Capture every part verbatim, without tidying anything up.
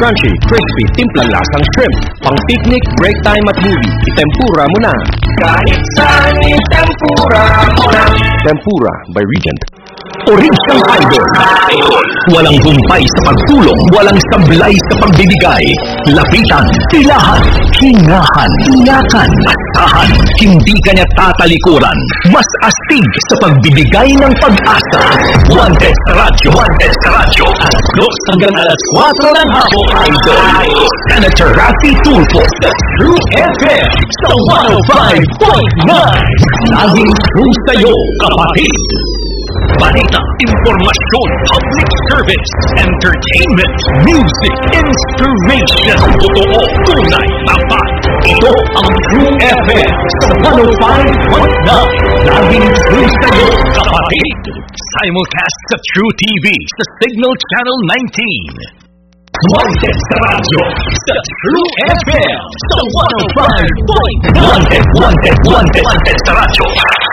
crunchy, crispy, timplang lasang shrimp. Pang picnic, break time at movie. Itempura mo na. Kahit saan itempura mo na. Tempura by Regent. Original Idol. Walang humpay sa pagtulong, walang sablay sa pagbibigay. Lapitan, pilahan, hingahan, ingakan, asahan. Hindi ka niya tatalikuran. Mas astig sa pagbibigay ng pag-asa. Wanted sa radyo, wanted sa radyo. Alas dos hanggang alas kwatro ng hapon. Idol. Senator Rafi Tulfo. The True F M sa one oh five point nine. Laging true sa'yo, kapatid. Balita, impormasyon, public service, entertainment, music, inspiration, totoo, tunay, tapat. Ito ang True F M sa one oh five point nine. Laging true sa'yo, kapatid. Simulcast sa True T V sa Signal Channel nineteen. Wanted sa radyo sa True F M sa one oh five point nine. Wanted, wanted, wanted, wanted sa radyo.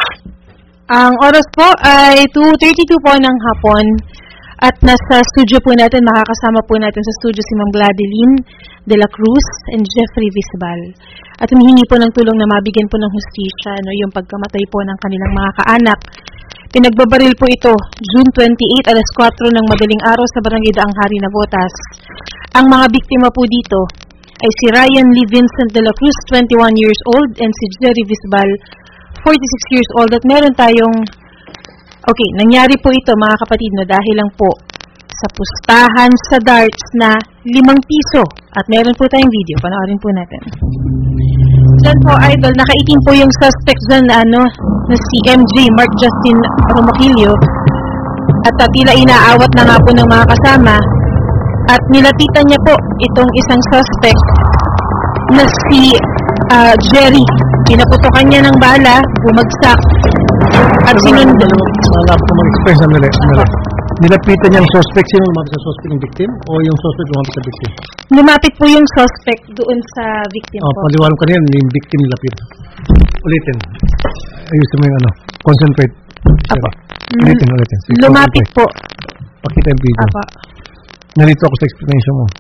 Ang oras po ay two thirty-two po ng hapon at nasa studio po natin, makakasama po natin sa studio si Ma'am Gladeline de la Cruz and Jeffrey Visbal. At humihingi po ng tulong na mabigyan po ng hustisya, no, yung pagkamatay po ng kanilang mga kaanak. Pinagbabaril po ito June twenty-eighth, alas kwatro ng madaling araw sa Barangay Daang Hari, Navotas. Ang mga biktima po dito ay si Ryan Lee Vincent de la Cruz, twenty-one years old, and si Jerry Visbal, forty-six years old. At meron tayong, okay, nangyari po ito mga kapatid, no, dahil lang po sa pustahan sa darts na limang piso. At meron po tayong video, panoorin po natin. Diyan po, idol, nakaitim po yung suspect dyan na, ano, na si M J, Mark Justin Romaquillo. At uh, tila inaawat na nga po ng mga kasama. At nilapitan niya po itong isang suspect na si uh, Jerry. Pinaputokan niya ng bala, bumagsak, at sinundo. Wala po mag-express ang nila. Nilapitan niya ang suspect. Sino lumapit sa suspect, yung victim? O yung suspect lumapit sa victim? Lumapit po yung suspect doon sa victim oh, po. Paliwanag ko na yan, yung victim nilapit. Ulitin. Ayusin mo yung ano. Concentrate. Apo. Ulitin, ulitin. Sige, lumapit po. Pakita yung video. Apa. Nalito ako sa explanation mo.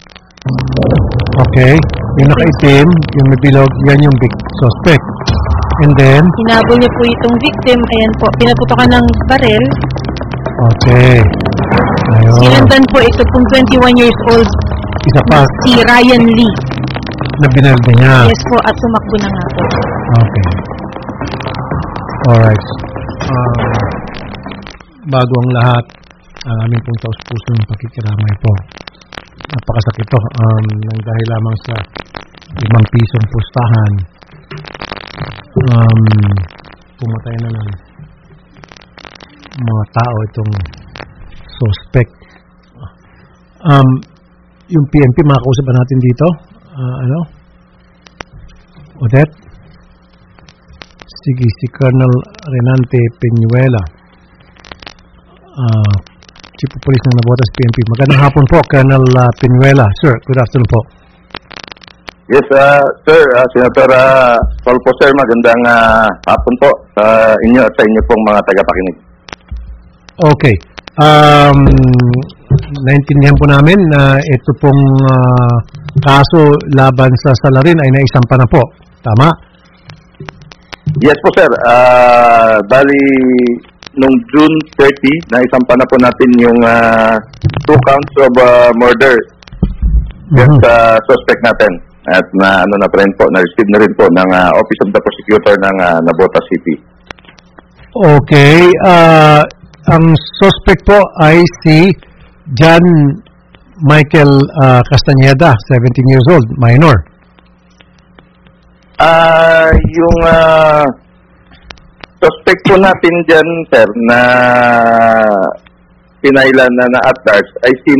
Okay. Yung nakaitim, yung may bilog, yan yung big suspect. And then? Hinabol niya po itong victim. Ayan po. Pinaputokan ng baril. Okay. Ayun. Sinundan po ito pong twenty-one years old. Isa pa. Si Ryan Lee. Na binalda niya. Yes po. At tumakbo na nga po. Okay. Alright. Um, bago ang lahat, ang aming pong taus-pusong pakikiramay po. Napakasakit ito. Um, nang dahil lamang sa limang pisong pustahan, um, pumatay na ng mga tao itong suspect. Um, yung P N P, makakausap ba natin dito? Uh, ano? Odette? Sige, si Colonel Renante Peñuela. Ah, uh, Chief of Police ng Navotas P N P. Magandang hapon po, Colonel uh, Peñuela. Sir, good afternoon po. Yes, uh, sir. Uh, Senator uh, Tulfo, sir. Magandang uh, hapon po sa inyo at sa inyo pong mga tagapakinig. Okay. Um, naintindihan po namin na ito pong uh, kaso laban sa salarin ay naisampa na po. Tama? Yes po, sir. Uh, bali, nung June thirtieth, naisampa na po natin yung uh, two counts of uh, murder mm-hmm. sa uh, suspect natin. At na ano na pa rin po, na-receive na rin po ng uh, Office of the Prosecutor ng uh, Navotas City. Okay. Uh, ang suspect po ay si John Michael uh, Castañeda, seventeen years old, minor. Ah, uh, yung uh, suspect po natin dyan, sir, na pinailan na na at large ay si